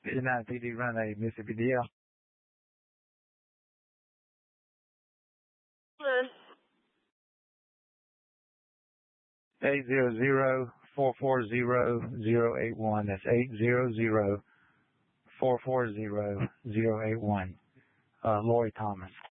59 PD run a Mississippi DL. Good. 800-440-081. That's 800-440-081. Lori Thomas.